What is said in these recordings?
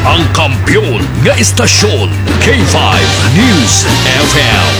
Ang kampiyon nga istasyon, K5 News FM.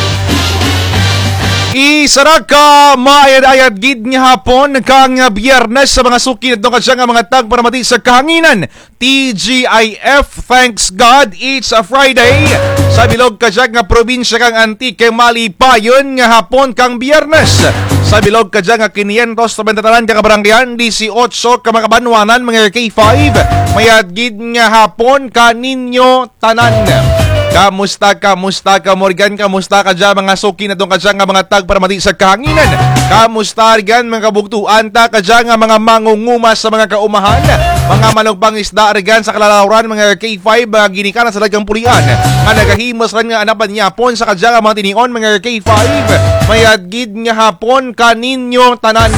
Isarag ka maayad-ayad gid nga hapon kang Biyernes sa mga suki nito kadya nga mga tag para mati sa kahanginan. TGIF, thanks God, it's a Friday. Sa bilog kadya nga probinsya kang Antique, malipayon nga hapon kang Biyernes. Sa bilog kadya nga 590 ka kabarangyan, 18 ka makabanwanan mga K5. Mayad gid nga hapon kaninyo tanan. Kamusta ka Morgan? Kamusta ka dyan mga suki na itong kadyan nga mga tag para mati sa kahanginan? Kamusta rigan mga kabugtuan ta kadyan nga mga mangunguma sa mga kaumahan? Mga manogpang isda rigan sa kalalauran mga K5 mga ginikanan sa dagang pulian nga nagahimos rin nga anapan niya hapon sa kadyan nga mga tinion mga K5. Mayadgid nga hapon kaninyo tanan.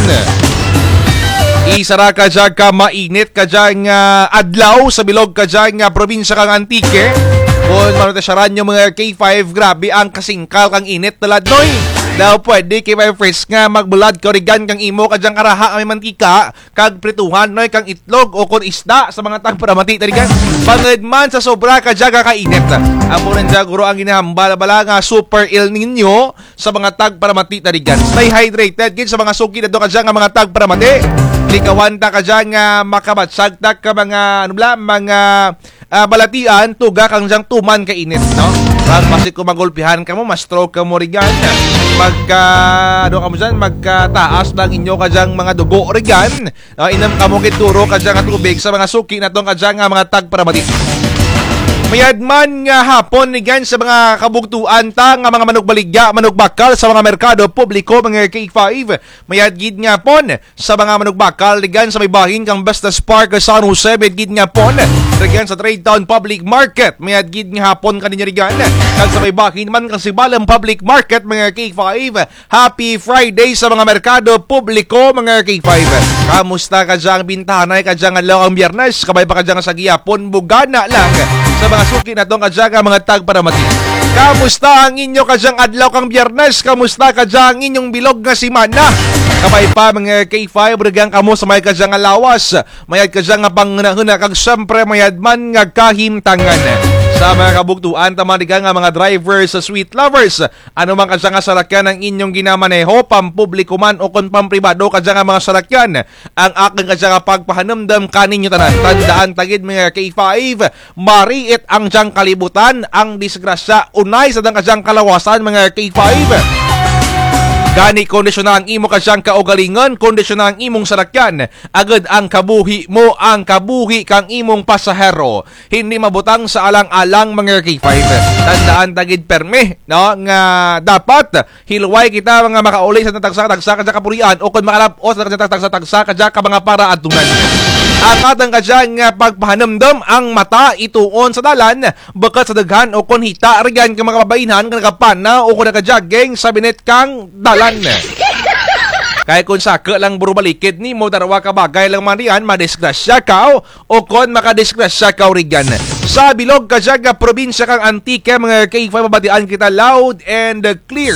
Isara ka dyan ka mainit ka dyan nga adlaw sa bilog ka dyan nga probinsya kang Antique. Kung manutasyaran nyo mga K5, grabe ang kasingkal kang init talad noy. Daw pwede K5 fresh nga magbulad korigan kang imo kadyang karaha may mantika kag prituhan noy kang itlog o kon isda sa mga tag para mati tarigan. Pangedman sa sobra kadya kainit. Amo rin siguro ang ginahambal-bala nga super El Nino sa mga tag para mati tarigan. Stay hydrated gid sa mga suki na do kadya nga mga tag para mati. Likawan ta kadya nga makabatsag ta ka mga mga balatian tuga kang jang tuman ka init, no? Pag masik ko magulpihan ka mo, ma-stroke ka mo rigan. Magkataas lang inyo ka jang mga dugo rigan. Inam ka mo kituro ka jang tubig sa mga suki na tong ka jang mga tag para mati. Mayadman nga hapon rigan sa mga kabugtuan ta nga mga manugbaligya, manugbakal sa mga merkado publiko mga K5. Mayadgid nga pon sa mga manugbakal rigan sa may bahin kang Vestas Park sa San Jose, gid nga pon rigan sa Trade Town Public Market. Mayadgid nga hapon kaninya rigan kag sa may bahin man kang Sibalang Public Market mga K5. Happy Friday sa mga merkado publiko mga K5. Kamusta ka jang bintanay ka jang adlaw ang Biyernes, kabay pa ka jang sa gihapon bugana lang sa mga suki na itong kadyaga mga tag para mati. Kamusta ang inyo kadyang adlaw kang Biyernes? Kamusta kadyang inyong bilog nga simana? Kabay pa mga K5, rigang kamo sa may kadyang lawas. Mayad kadyang nga panghuna kag syempre mayad man nga kahimtangan. Sa mga kabugtuan, tamarigan nga mga drivers sa sweet lovers. Ano man kadyang nga salakyan ang inyong ginamaneho, pampubliko man o kon pampribado kadyang nga mga salakyan. Ang aking kadyang nga pagpahanamdam kaninyo tanan. Tandaan tagid mga K5, mariit ang diyang kalibutan, ang disgrasya unay sa dang kadyang kalawasan mga K5. Gani kondisyon na ang imo kadyang kaugalingon, kondisyon na ang imong salakyan, agad ang kabuhi mo, ang kabuhi kang imong pasahero. Hindi mabutang sa alang-alang mga K5. Tandaan tagid perme, no, nga dapat hilway kita mga makauli sa tagsa-tagsa kadya kapurian o kun makalapos sa tagsa-tagsa kadya ka mga para atunan. Ang atang kadyang pagpahanamdam ang mata ituon sa dalan bakat sa daghan o kun hita rigan ka mga babainhan ka nakapana o kun nakajogging sa binet kang dalan. Kaya kung saka lang burubalikid ni mo darwa ka bagay lang man riyan, madisgrasya ka o kon makadisgrasya ka rigan. Sa bilog kadyaga probinsya kang Antique mga K5, mabatian kita loud and clear.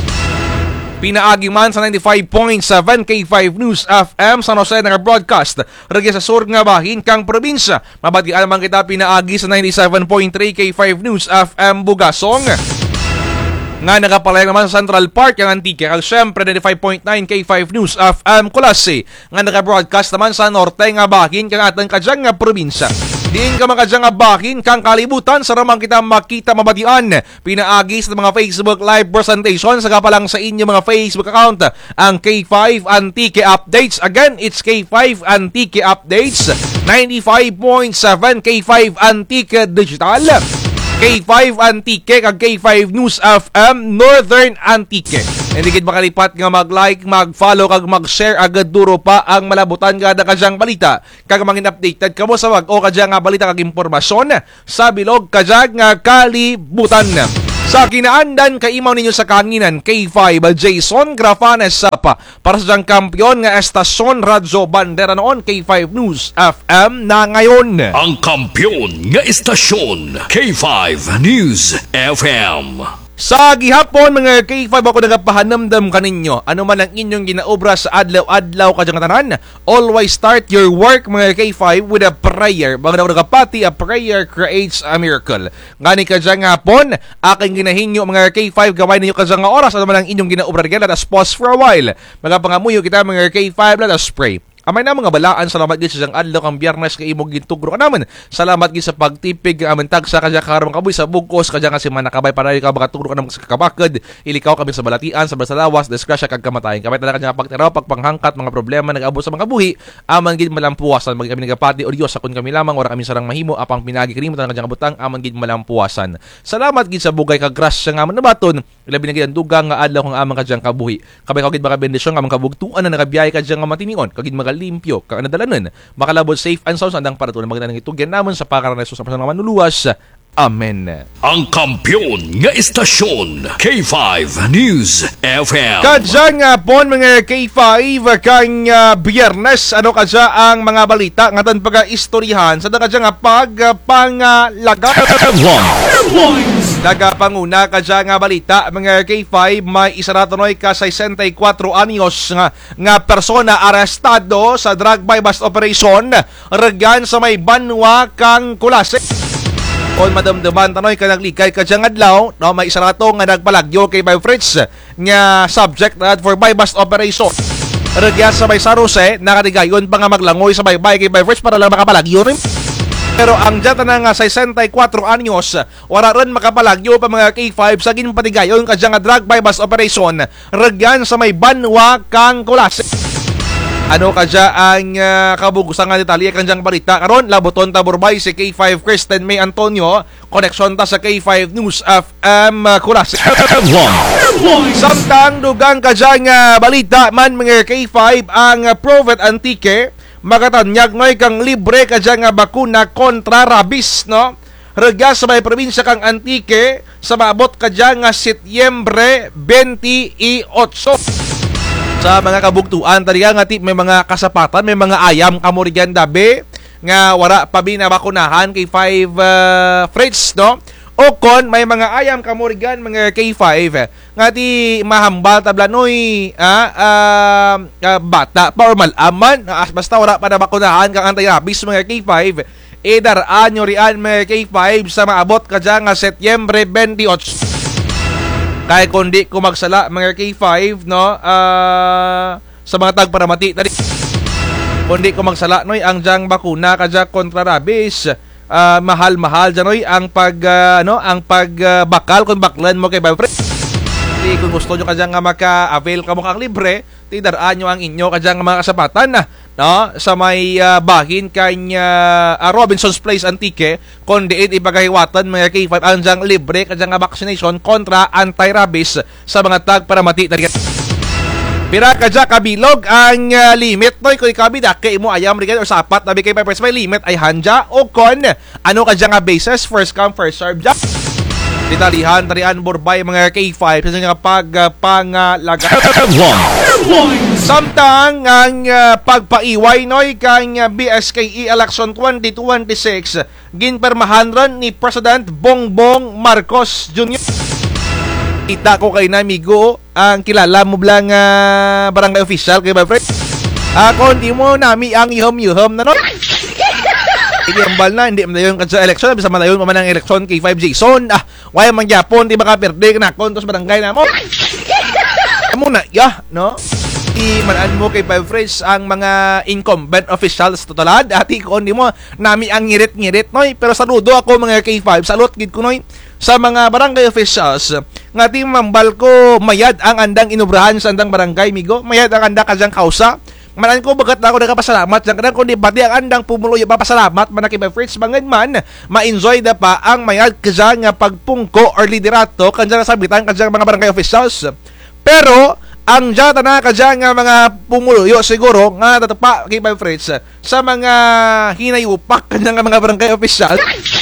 Pinaagi man sa 95.7 K5 News FM San Jose naka-broadcast ragi sa sur nga bahin kang probinsya. Mabatian man kita pinaagi sa 97.3 K5 News FM Bugasong. Nga nakapalayag naman sa Central Park ang Antique. Kag syempre 95.9 K5 News FM Kulasi. Nga naka-broadcast naman sa norte nga bahin kang atang kadyang nga probinsya. Diin ka makadyang nga bahin kang kalibutan sa ramang kita makita mabatian. Pinaagi sa mga Facebook live presentation sa kapalang sa inyo mga Facebook account ang K5 Antique Updates. Again, it's K5 Antique Updates 95.7 K5 Antique Digital, K5 Antique kag K5 News FM Northern Antique. Hindi gid makalipat nga mag-like, mag-follow kag mag-share agad duro pa ang malabutan kada kadyang balita kag mangin updated kamo sa wag o kadyang nga balita kag impormasyon sa bilog kadyang nga kalibutan. Sa kinaandan kaimaw ninyo sa kanginan K5 Jason Grafanes pa para sa diyang kampiyon nga estasyon Radyo Bandera noon K5 News FM na ngayon. Ang kampiyon nga estasyon K5 News FM. Sa gihapon mga K5 ako nagapahanamdam kaninyo. Ano man ang inyong ginaobra sa adlaw-adlaw kadyang tanan, always start your work mga K5 with a prayer. Bago na nagapati, a prayer creates a miracle. Ngani kadyang hapon, aking ginahinyo mga K5 gawin ninyo kadyang oras. Ano man ang inyong ginaobra rin, let us pause for a while. Magapangamuyo kita mga K5, let us pray. Amay na mga balaan, salamat gid sa siyang adlaw kang Biyernes kay imong gintugro naman. Salamat gid sa pagtipig amin tagsa kadya karon kaboy sa bugkos kadya nga si manakabay para ka makatugro ka sa kabakad. Ilikaw kami sa balatian, sa basalawas, disgrasya kag kamatayon. Kamay talaga kadya pagtiraw, pagpanghangkat mga problema nag-abot sa mga buhi. Aman gid malampuasan magi kami nagapati o Dios sakon kami lamang ora kami sarang mahimo apang pinagi kalimutan kadya butang aman gid malampuasan. Salamat gid sa bugay kag grasya nga man nabaton. Ilabi na gid ang dugang nga adlaw kang amang kadya kabuhi. Kabay kagid mga bendisyon nga kabugtuan na nagabiyay kadya nga matinion kagid limpyo kaanadalanan makalabot safe and sound andang para tulang magandang itugyan namon sa pakaran ng Jesus sa mga manuluwas. Amen. Ang kampiyon nga istasyon K5 News FM. Kadya nga po mga K5 kang Biyernes ano kadya ang mga balita nga tan pag-istoryahan sa kadya nga pagpangalaga. Nagapanguna kadya nga balita mga K5 may isa na tunoy ka 64 anyos nga persona arestado sa drug by bust operation regyan sa may Banwa kang Kulase. On madamdaman tanoy ka naglikay kadya nga adlaw no may isa na to nga nagpalagyo kay Bay Fritz nga subject for by bust operation. Regyan sa may Sarose nakadigayon pa nga maglangoy sa baybay kay Bay Fritz para lang makapalagyo rin. Pero ang data na nga 64 anyos, wala rin makapalagyo pa mga K5 sa ginpatigayon kadya nga drug by bust operation regyan sa may Banwa kang Kulase. Ano kadya ang kabugusan nga detalye kanjang balita karon laboton ta burbay si K5 Kristen May Antonio koneksyon ta sa K5 News FM Kulase. Samtang dugang kadya nga balita man mga K5 ang Provet Antique makatanyag ngoy kang libre kadya nga bakuna kontra rabies no regya sa may probinsya kang Antique sa maabot kadya nga Setyembre 28. Sa mga kabugtuan talaga nga may mga kasapatan, may mga ayam kamurigan dabe nga wala pa binabakunahan kay 5 Fritz no. O kon may mga ayam kamurigan mga K5 nga ti mahambal tablanoy bata pa or malaman basta wala pa nabakunahan kang anti-rabies mga K5 idaraan nyo riyan mga K5 sa maabot kadya nga Setyembre 28. Kaya kundi ko magsala mga K5 no sa mga tagparamati tadi kundi ko magsala noy ang jang bakuna kadya kontra rabies mahal-mahal janoy ang ang pagbakal kung baklan mo kay boyfriend. Di kung gusto nyo kadya nga maka-avail ka mo kang libre tidaraan nyo ang inyo kadya nga mga kasapatan no sa may bahin kanya Robinson's Place Antique kundi ipagahiwatan mga K5 ang jang libre kadya nga vaccination kontra anti-rabies sa mga tagparamati tadi. Pira kadya kabilog ang limit noy kung ikabida kay mo ayam rigan or sapat nabi kay Pipers may limit ay hanja o kon ano kadya nga basis first come first serve ja. Ditalihan tarian burbay mga K5 sa nga pagpangalaga. Samtang ang pagpaiway noy kang BSKE election 2026 ginpermahan ron ni President Bongbong Marcos Jr. Ita ko kay namigo ang kilala mo blang barangay official kay my friend. Ako hindi mo nami ang yuhom na no. Iambal na hindi madayon kad sa election bisa madayon pa man ang election kay 5 Jason way man gyapon di baka perde na kontos barangay na mo. Amo na no. Imanan mo kay 5 friends ang mga incumbent officials totalad ati ko hindi mo nami ang ngirit-ngirit noy pero saludo ako mga K5 salot gid ko noy sa mga barangay officials nga ti mambal ko mayad ang andang inubrahan sa andang barangay migo mayad ang andang kadyang kausa. Manan ko bagat na ako nagapasalamat diyan kadang kundi pati ang andang pumuloy papasalamat man kay friends bangad man ma-enjoy da pa ang mayad kadya nga pagpungko or liderato kadya nga sabitan kadya mga barangay officials. Pero ang jata na kadya nga mga pumuluyo siguro nga tatapa kay my friends sa mga hinayupak kadya nga mga barangay officials.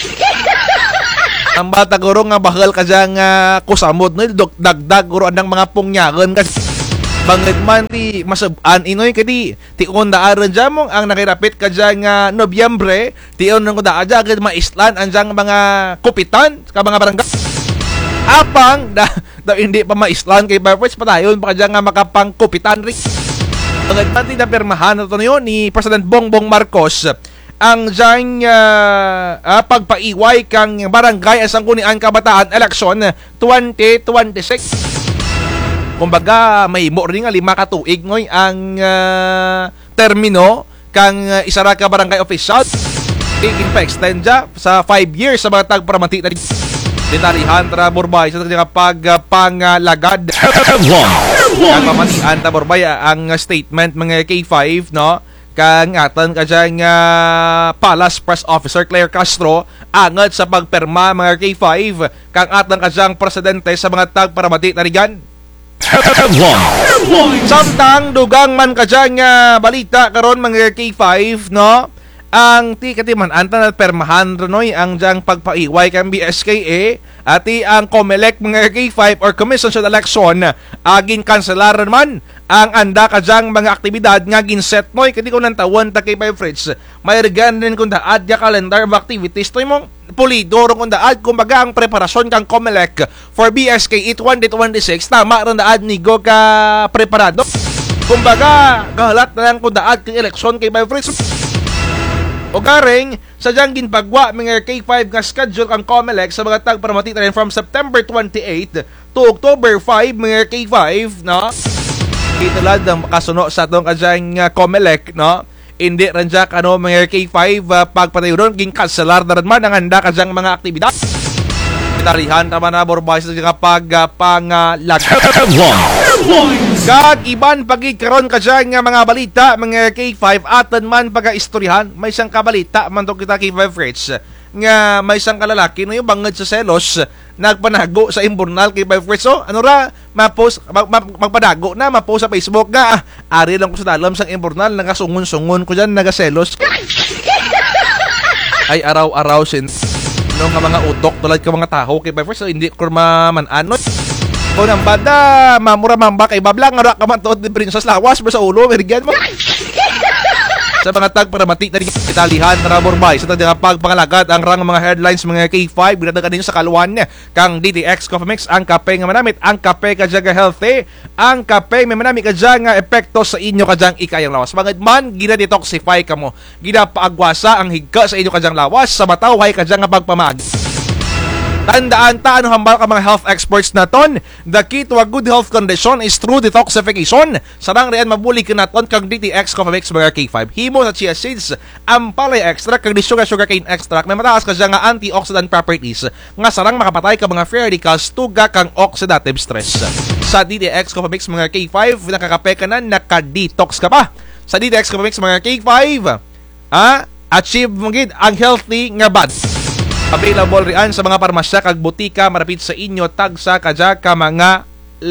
Ang bata guro nga bakal kadya nga kusamod no dagdag guro andang mga pungyagan kasi bangit man ti masab-an inoy kadi ti ondaaran jamong ang nakirapit kadya nga Nobyembre ti on nang da aja gid maislan anjang mga kupitan ka mga barangay Apang daw hindi pa maislan kay First padayon pa dyan nga makapangkupitan rin. Ang pati na pirmahan na ito yun ni President Bongbong Marcos ang dyan pagpaiway kang barangay asang kunian kabataan eleksyon 2026. Kumbaga may mo rin nga 5 katuig ngoy ang termino kang isara ka barangay official. Igin pa extend sa 5 years sa mga tagparamati na Dinarihan tra Borbay sa pagpangalagad. Kang pamatian ta Borbay ang statement mga K5 no kang atan ka dyan Palace Press Officer Claire Castro angat sa pagperma mga K5 kang atan ka dyan presidente sa mga tagparamati na rigan. Samtang dugang man ka dyan balita karon mga K5 no ang ti katiman anta na permahan renoy ang jang pagpaiway kang BSKA ati ang COMELEC mga K5 or Commission sa Election agin kanselar man ang anda ka jang mga aktibidad nga ginset noy kadi ko nang tawon ta kay Five Fritz may regan din kun daad ya calendar of activities toy mong pulido ron kun daad kumbaga ang preparasyon kang COMELEC for BSKA 2026 tama ron daad nigo ka preparado kumbaga gahalat na lang kun daad kay eleksyon kay Five Fritz. O garing, sadyang ginpagwa mga K5 nga schedule ang COMELEC sa mga tagparamati rin from September 28 to October 5 mga K5, no? Italad ang makasuno sa itong kadyang COMELEC, no? Hindi rin dyak, mga K5 pagpatayo ron, ginkanselar na rin man ang handa kadyang mga aktibidad. Itarihan naman na Borbay sa pagpangalag. Kag iban pagig karon ka dyan nga mga balita mga K5 atan man pag-istoryahan may isang kabalita man to kita K5 Fritz nga may isang kalalaki no yung bangad sa selos nagpanago sa imburnal K5 Fritz so ano ra ma-post magpadago na ma-post sa Facebook nga ari lang ko sa dalam sang imburnal nagasungon-sungon ko dyan nagaselos ay araw-araw sin no nga mga utok tulad ka mga taho K5 Fritz so hindi ko maman-ano kung ang banda, mamura mamba kay bablang nga ka man to ni Princess Lawas sa ulo, merigyan mo. Sa mga tagparamati na italihan na Borbay sa tadya pagpangalagat ang rang mga headlines mga K5 binadagan ninyo sa kaluan kang DTX Coffee Mix ang kape nga manamit ang kape kadyaga healthy ang kape may manamit kadyaga epekto sa inyo kadyang ikayang lawas bangad man gina-detoxify kamo gina-paagwasa ang higka sa inyo kadyang lawas sa matawhay kadyang pagpamag. Tandaan ta ano hambal ka mga health experts naton. The key to a good health condition is through detoxification. Sarang riyan mabuli ka naton kang DTX Coffee Mix mga K5. Himo sa chia seeds, ampalay extract kag sugarcane extract may mataas ka nga antioxidant properties nga sarang makapatay ka mga free radicals tuga kang oxidative stress. Sa DTX Coffee Mix mga K5 nakakape ka na naka-detox ka pa. Sa DTX Coffee Mix mga K5 achieve mo gid ang healthy nga bad. Available riyan sa mga parmasya kag butika marapit sa inyo tagsa kadya ka mga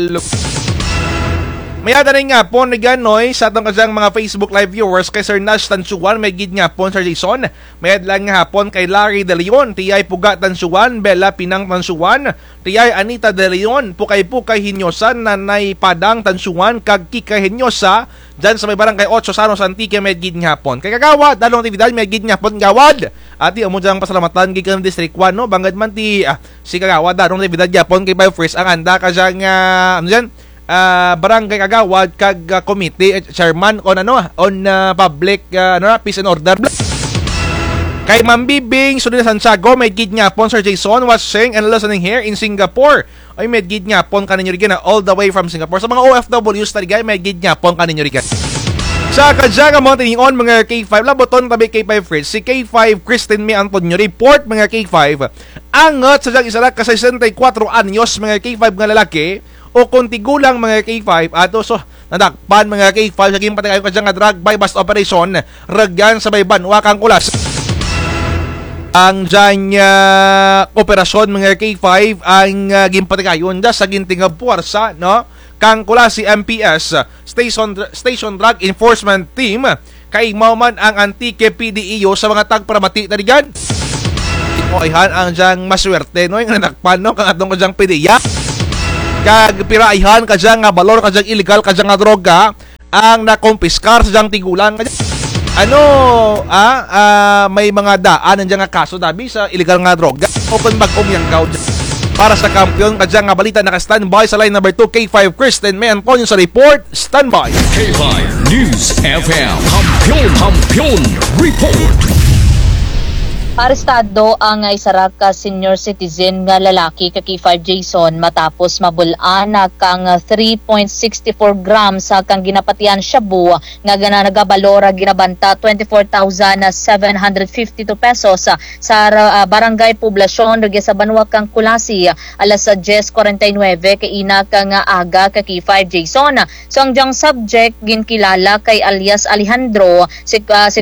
Mayada rin nga po ni Ganoy sa atong kadyang mga Facebook live viewers kay Sir Nash Tansuan may gid nga po Sir Jason mayad lang nga hapon kay Larry De Leon tiyay Puga Tansuan Bella Pinang Tansuan tiyay Anita De Leon pukay-pukay hinyosan Nanay Padang Tansuan kag Kika Hinyosa dyan sa may barangay 8 Sanos Antique may gid nga hapon kay kagawad dalong aktividad may gid nga hapon gawad ati amo dyang pasalamatan gikan District 1 no bangad man ti si kagawad dalong aktividad gyapon kay Five First ang anda ka dyang ano dyan barangay kagawad kag committee chairman on public peace and order kay Ma'am Bibing Sudin Santiago may gid nga pon Sir Jason watching and listening here in Singapore ay may gid nga pon kaninyo rin all the way from Singapore sa mga OFWs taligay may gid nga pon kaninyo rin sa kadya nga mga tiningon mga K5 laboton tabi K5 Fritz si K5 Kristen May Antonio report mga K5 angat sa dyang isa ka 64 anyos mga K5 nga lalaki o kung tigulang mga K5 ato so nadakpan mga K5 sa gimpatay kayo kadyang nga drug by bust operation ragyan sa may banwa kang kulas ang dyan operasyon mga K5 ang gimpatay kayo sa ginting puwersa no kang kulas si MPS Station Drug Enforcement Team kay mauman ang Antique PDEO sa mga tagparamati na rigan ikoihan ang dyan maswerte no yung nadakpan no kang atong kadyang PDEA kag piraihan kadyang nga balor kadyang illegal kadyang nga droga ang nakompiskar sa dyang tigulang may mga daan ang dyang nga kaso dabi sa illegal nga droga o kung mag-umyanggaw para sa kampiyon. Kadyang nga balita naka-standby sa line number 2, K5 Kristen May Antonio sa report. Standby. K5 News FM. Kampiyon Report. Arestado ang isa ka senior citizen nga lalaki kay 5 Jason matapos mabulaan kang 3.64 grams sa kang ginapatian shabu nga nagabalora ginabanta 24,752 pesos sa barangay Poblasyon Regis sa Banwa kang Kulasi alas 10:49 kay ina kang aga kay 5 Jason. So ang jang subject ginkilala kay alias Alejandro 54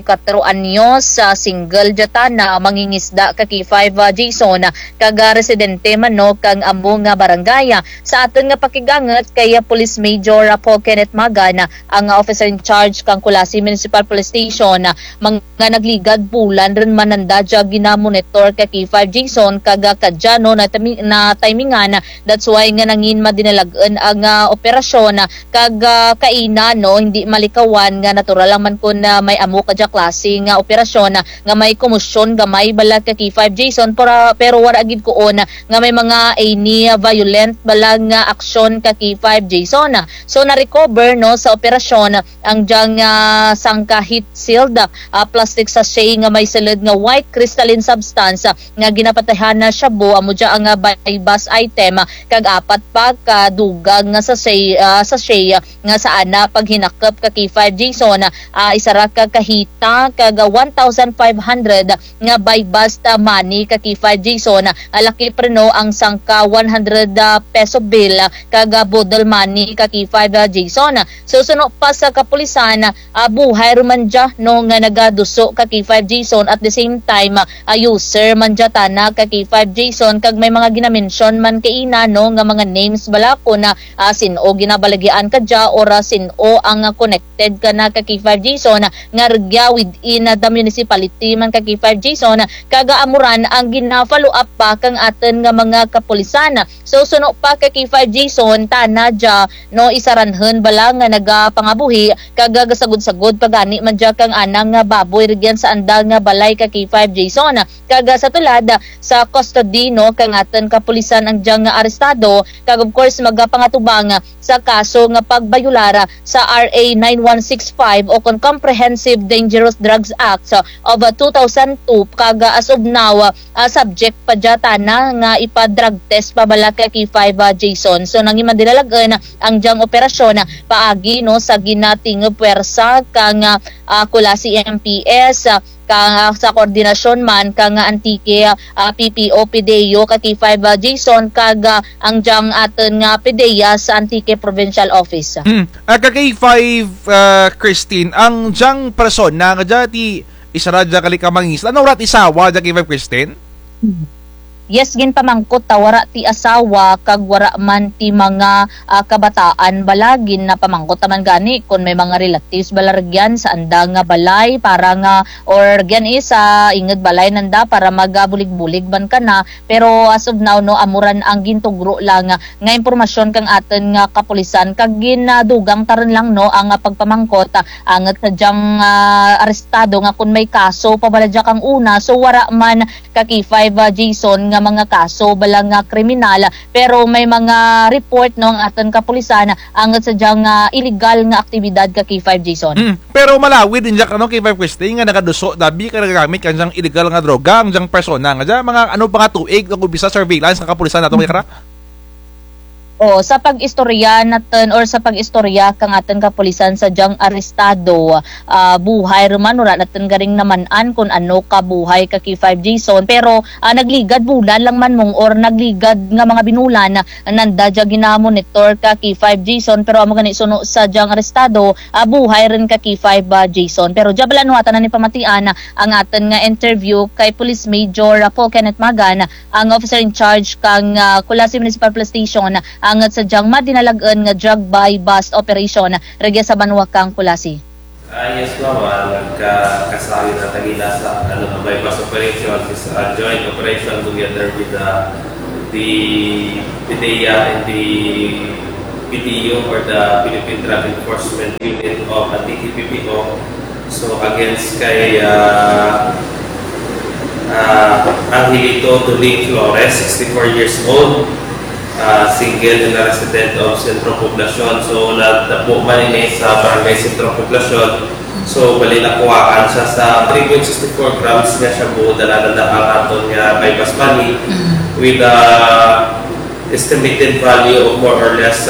anyos single jata na mangingisda kay 5 Jason kaga residente manok kang ambong nga barangay. Sa aton nga pakigangat kay Police Major Paul Kenneth Magan ang officer in charge kang Kulasi Municipal Police Station mga nagligad bulan rin mananda dya ginamonitor kay 5 Jason kaga kadyano na timingan. That's why nga nangin madinalagan ang operasyon kaga kaina no hindi malikawan nga natural lang man kun may amo kadya klase nga operasyon nga may kumusyon gamay balat kay 5 Jason pero wala gid kuon nga may mga any violent balang nga aksyon kay 5 Jason. So na-recover no sa operasyon ang jang sangka heat sealed plastic sachet nga may silid nga white crystalline substance nga ginapatahan na shabu amo dya ang bypass item kag apat pa ka dugang nga sachet nga saan na paghinakop kay 5 Jason isa ra ka kahita kag 1,500 nga by basta money kay 5 Jason alaki preno ang sangka 100 peso bill kag bodol money kay 5 Jason. So suno pa sa kapulisan buhay ruman dya no nga nagaduso kay 5 Jason at the same time user man dya tana kay 5 Jason kag may mga ginamention man kay ina no nga mga names bala ko na sino ginabalagyan ka dya or sino ang connected ka na kay 5 Jason nga regya within the municipality man kay 5 Jason kaga amuran ang gina-follow up pa kang aton nga mga kapulisan. So suno pa kay 5 Jason tana dya no isaranhen bala nga nagapangabuhi kaga gasagod-sagod pagani man dya kang anang nga baboy regyan sa andal nga balay kay 5 Jason kaga sa tulad sa custody no kang aton kapulisan ang dya nga arestado kag of course magapangatubang sa kaso nga pagbayulara sa RA 9165 o Comprehensive Dangerous Drugs Act of 2002 kaga as of now subject pa data na nga ipa-drug test pabala kay 5 Jason. So nang imadilalagan ang diyang operasyon paagi no sa ginating pwersa kang Kulasi MPS kang sa koordinasyon man kang antike PPO PDEO kay 5 Jason kag ang diyang aton nga PDEA sa antike provincial office. Kay 5 Christine ang diyang person na kadya ti isaradya kalikamangis. Ano rat isawa dya kay 5 Christine? Yes, gin pamangkot wara ti asawa kag wara man ti mga kabataan balagin na pamangkot man gani kun may mga relatives balaragyan sa anda nga balay para nga or gan isa inged balay nanda para magabulig-bulig ban kana pero as of now no amuran ang gintugro lang nga impormasyon kang aton nga kapulisan kag ginadugang taron lang no ang pagpamangkot angat sadyang arestado nga kun may kaso pabaladya kang una so wara man kay 5 Jason nga mga kaso balang kriminal pero may mga report no ang aton kapulisan angat sadyang illegal nga aktibidad kay 5 Jason. Pero malawid din dyan kay 5 Christine nga nagaduso dabi ka nagagamit kan diyang illegal nga droga ang diyang persona nga dyan mga ano pa nga tuig ng ubisa surveillance ng kapulisan nato may kara? O sa pag-istorya natin or sa pag-istorya kang aton kapulisan sa diyang arestado buhay ruman wala natin garing namanan kung ano ka buhay kay 5 Jason pero nagligad bulan lang man mong or nagligad nga mga binulan nanda dya ginamonitor kay 5 Jason pero amo gani suno sa diyang arestado buhay rin kay 5 Jason pero dya bala nuwatan na ni pamatian ang aton nga interview kay Police Major Paul Kenneth Magan ang officer in charge kang Kulasi Municipal Police Station angat sa diyang madinalagan nga drug by bust operation regya sa Banwa kang Kulasi. Yes, mama, nagkasabi na tagila sa by bust operation is a joint operation together with the PDEA and the PDEO or the Philippine Drug Enforcement Unit of anti-PPO. So against kay Angelito Duling Flores, 64 years old, single na resident of Sentro Poblacion. So nagtapo man ini sa Barangay Sentro Poblacion. So bali nakuhaan siya sa 3.64 grams nga siya buo daladaan aton nga bypass money with estimated value of more or less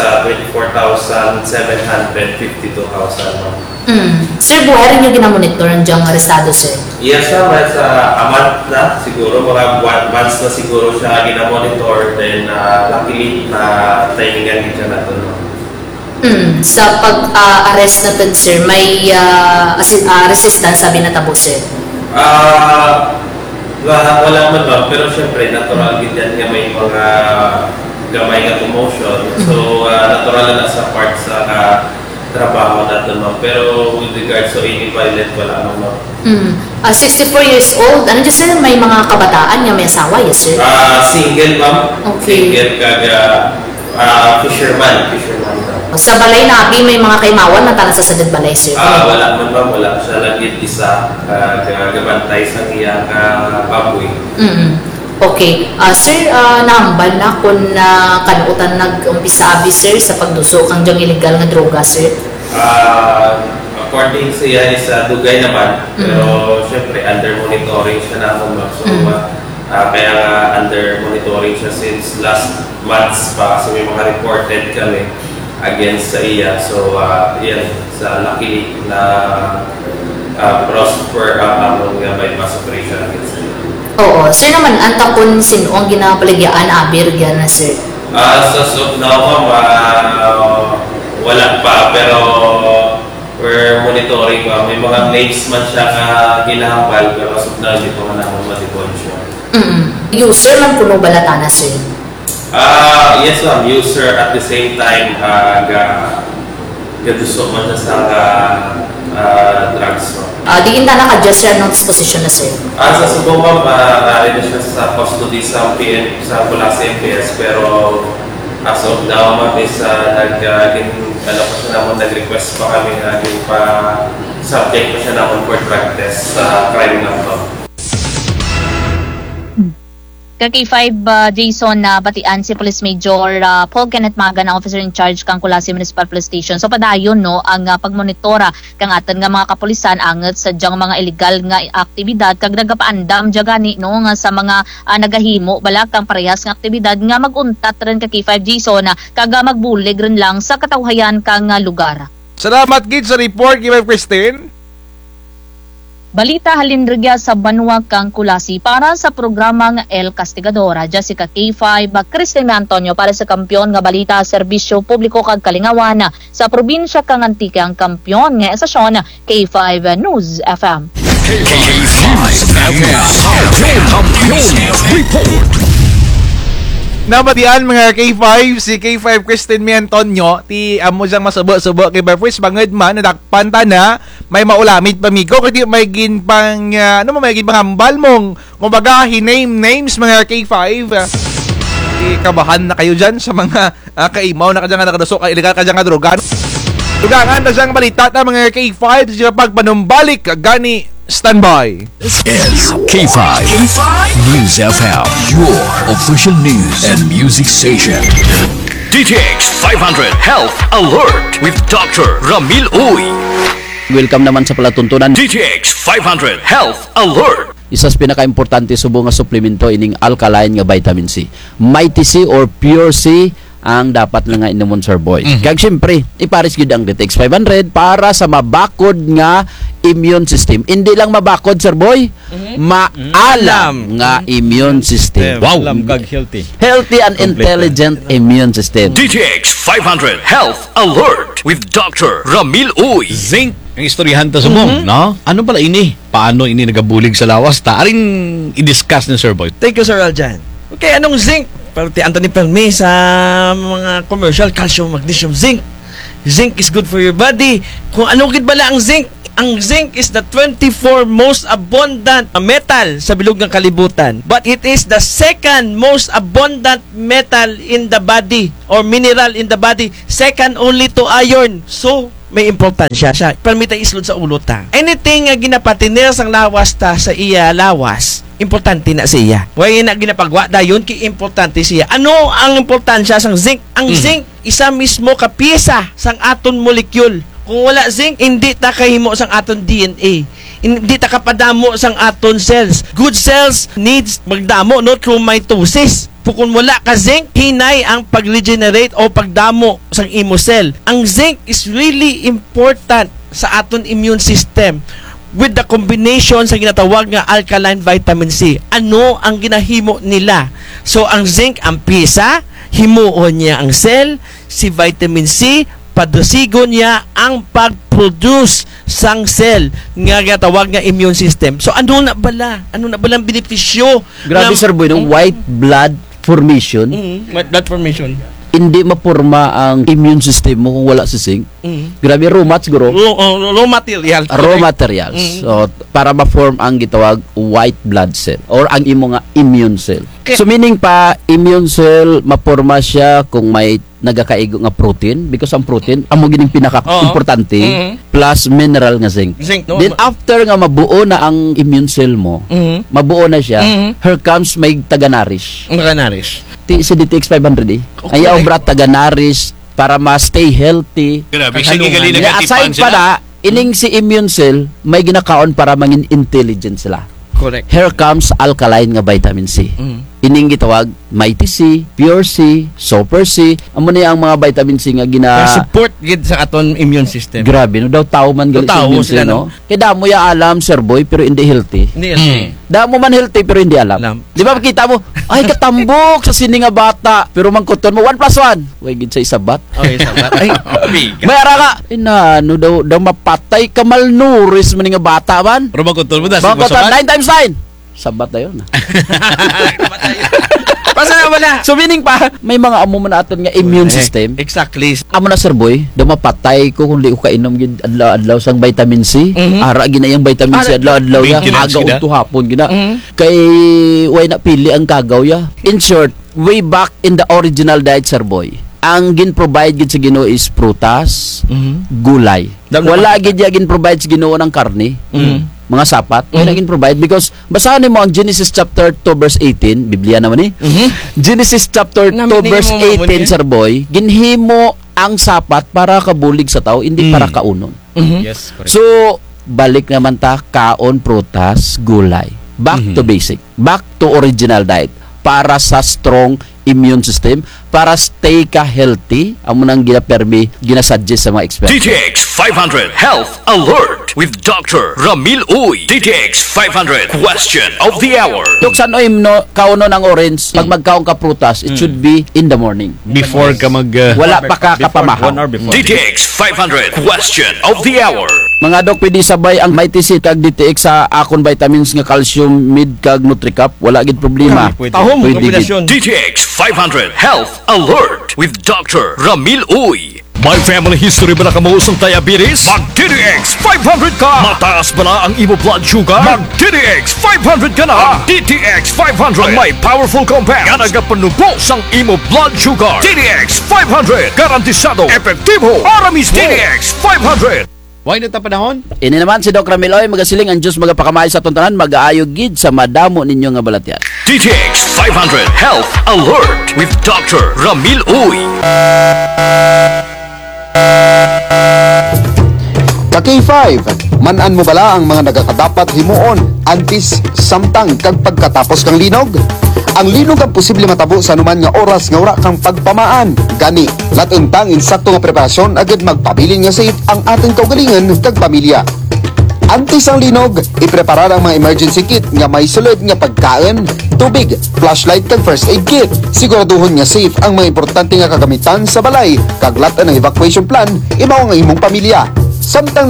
24,752,000. Sir, buhay rin yung ginamonitor ng diyang arestado, sir? Yes, sir. Sa amat na siguro, mga months na siguro siya ginamonitor. Then, luckily, timingan din siya na ito. Sa pag-arrest na ito, sir, may resistance, sabi na tabo, sir? Wala man ba, pero syempre, natural din yan nga may mga gamay na commotion. So, natural na sa part sa trabaho natin, ma'am. Pero with regards to any violent, wala naman, ma'am. 64 years old, ano dyan, sir? May mga kabataan nga may asawa, yes, sir? Single, ma'am. Okay. Single kaga fisherman. Sa balay nabi, may mga kaimawan na tanan sa sadad balay, sir? Wala man, ma'am. Wala siya lagit isa gabantay sa iyang baboy. Okay. Sir, nahambal na kung kanuutan nag-umpisa abi, sir, sa pagduso kang diyang illegal nga droga, sir? According sa iya, dugay naman. Pero, syempre, under monitoring siya naman, ma'am. So, kaya under monitoring siya since last months pa kasi may mga reported kami against sa iya. So, yan, sa luckily na prosper ang among bypass operation against sa iya. Oo. Sir naman, anta kung sino ang ginapaligyan, abir yan na, sir? So now, ma'am, wala pa, pero we're monitoring, ma'am. May mga names man siya ginahambal, pero as of now, hindi pa man naman matipon siya. User man puno balatana, sir? Yes, ma'am. User at the same time, gaduso man siya sa drugs, ma'am. Diin na naka-adjust siya ng disposition na, sir? Sa subong, ma'am, rin na siya sa custody sa Kulasa MPS, pero as of now, ma'am, is nag-request pa kami na subject pa siya naman for drug test sa crime na, ma'am. K5 Jason na batian si Police Major Paul Kenneth Maga na officer in charge kang Kulasi Municipal Police Station. So padayon no ang pagmonitora kang atan nga mga kapulisan anget sa dyang mga illegal nga aktibidad kag nagapaandam jagani no nga sa mga nagahimo balak kang parehas nga aktibidad nga maguntat ren ka K5 Jason kag magbulig ren lang sa katawhayan kang lugar. Salamat gid sa report, K5 Christine. Balita halindrigya sa Banwa kang Kulasi para sa programang El Castigadora. Jessica K5, Christine Antonio para sa kampiyon nga balita serbisyo publiko kag kalingawan sa probinsya kang Antique ang kampiyon nga estasyon K5 News FM. K5 Kampiyon Report. Nabatian mga K5 si K5 Christine Antonio ti amo jang masubo-subo kay First banged man nadakpan ta na may maulamit pamigo kadi may gin pang may gin panghambal mong kumbaga names mga K5 kabahan na kayo dyan sa mga kaimaw na kadyang nakadusok illegal kadyang droga. Dugangan na siyang balita ta mga K5 sa pagpanumbalik gani standby. This is K5 News FM, your official news and music station. DTX 500 Health Alert with Dr. Ramil Uy. Welcome naman sa palatuntunan. DTX 500 Health Alert. Isa sa pinaka-importante subo nga suplemento ining alkaline nga vitamin C. Mighty C or Pure C ang dapat nga inomon, Sir Boy. Kag siyempre, ipares gid ang DTX 500 para sa mabakod nga immune system. Hindi lang mabakod, Sir Boy, maalam nga immune system. Wow, kag healthy. Healthy and intelligent immune system. DTX 500 Health Alert with Dr. Ramil Uy. Zinc ang istoryahan ta subong, no? Ano pala ini? Paano ini nagabulig sa lawas? Aring i-discuss ni Sir Boy. Thank you, Sir Aljan. Okay, anong zinc? Pati Anthony Pelme sa mga commercial, calcium, magnesium, zinc. Zinc is good for your body. Kung ano gid bala ang zinc? Ang zinc is the 24 most abundant metal sa bilog ng kalibutan. But it is the second most abundant metal in the body or mineral in the body. Second only to iron. So, may importansya siya. Permita islod sa ulo ta. Anything nga ginapatinir sang lawas ta sa iya lawas, importante na siya. Way na ginapagwa dayon ki importante siya. Ano ang importansya sang zinc? Ang zinc isa mismo ka piyesa sang aton molecule. Kung wala zinc, hindi ta kahimo sang aton DNA. Hindi ta kapadamo sang aton cells. Good cells needs magdamo no through mitosis. Kung wala ka zinc, hinay ang pag-regenerate o pagdamo sang imo cell. Ang zinc is really important sa aton immune system with the combination sa ginatawag nga alkaline vitamin C. Ano ang ginahimo nila? So, ang zinc, ang pisa, himuon niya ang cell, si vitamin C, padosigon niya ang pag-produce sang cell nga ginatawag nga immune system. So, ano na bala? Ano na bala ang benepisyo? Grabe, Sir Boy, no? White blood formation, White blood formation. hindi mapurma ang immune system mo kung wala si zinc. Grabe, raw mat siguro. Raw material. Raw materials. So, para ma-form ang gitawag white blood cell or ang imo nga immune cell. So, meaning pa, immune cell, mapurma siya kung may nagakaigo nga protein because ang protein, amo gining pinaka-importante plus mineral nga zinc. Zinc, no? Then, after nga mabuo na ang immune cell mo, mabuo na siya, here comes may taga-nourish. Maganaris. Si DTX 500 Okay. ayaw brat taga-nourish para ma-stay healthy. Grabe, sige gali Kaya aside pa na, ining si immune cell, may ginakaon para mangin intelligent sila. Correct. Here comes alkaline nga vitamin C. Ining gitawag Mighty C, Pure C, Super C. Amo na ang mga vitamin C nga Support gid sa aton immune system. Grabe no daw tao man gali sa Tao immune sila, cell, no? Kaya damo ya alam, Sir Boy, pero hindi healthy. Hindi. Damo man healthy pero hindi alam. Di ba makita mo, ay katambok sa sini nga bata, pero mangkuton mo 1+1. Way gid sa isabat. Okay, sabat. Ay, May ara ka, inano daw mapatay ka malnourished man nga bata man. Pero magkutol mo da. Mangkuton 9 times 9. Sabat na yun. Pasa na wala. So meaning pa, may mga amo man aton nga immune system. Exactly. Amo na, Sir Boy, daw mapatay ko kung di ko kainom gid adlaw-adlaw sang vitamin C. Ara gina yung vitamin C adlaw-adlaw ya, Maintenance aga gina. ug hapon gina. Kay way na pili ang kagaw ya. In short, way back in the original diet, Sir Boy, ang gin-provide gid sa Ginoo is prutas, gulay. Wala gid ya gin-provide sa Ginoo ng karne. Mga sapat, may naging-provide because basahan mo ang Genesis chapter 2 verse 18, Biblia naman Genesis chapter 2 verse 18, Sir Boy, ginhimo ang sapat para kabulig sa tao, hindi para kaunon. Yes, correct. So, balik naman ta, kaon, prutas, gulay. Back to basic. Back to original diet. Para sa strong immune system, para stay ka healthy, amo nang ginasuggest sa mga experts. DTX 500 Health Alert with Dr. Ramil Uy. DTX 500 Question of the Hour. Dok, saan no, kauno ng orange, pag magkaon ka prutas, it should be in the morning. Before ka mag... Wala pa ka kapamahaw. DTX 500 Question of the Hour. Mga dok, pwede sabay ang Mighty C kag DTX sa akon vitamins nga calcium, mid kag Nutricap, wala gid problema. Tahom Pwede kombinasyon. DTX 500 Health Alert with Dr. Ramil Uy. May family history ba na kamuusong diabetes? Mag-DTX 500 ka! Mataas ba na ang imo blood sugar? Mag-DTX 500 ka na! Ang DTX 500 ang may powerful compounds nga nagapanubos ang imo blood sugar. DTX 500 garantisado, epektibo, aramis DTX 500. Why na ta panahon? Ini naman si Doc Ramiloy, magasiling ang Diyos magapakamay sa tuntanan, mag-aayo gid sa madamo ninyo nga balatyan. DTX 500 Health Alert with Dr. Ramil Uy. Ka-K5, manan mo bala ang mga nagakadapat himuon antis samtang kag pagkatapos kang linog? Ang linog ang posible matabo sa anuman nga oras nga wala kang pagpamaan. Gani, latuntang insakto nga preparasyon agad magpabilin nga safe ang ating kaugalingan kag pamilya. Antes ang linog, ipreparar ang mga emergency kit nga may sulod nga pagkain, tubig, flashlight kag first aid kit. Siguraduhon nga safe ang mga importante nga kagamitan sa balay, kag latan ng evacuation plan, imaw ang imong pamilya. Samtang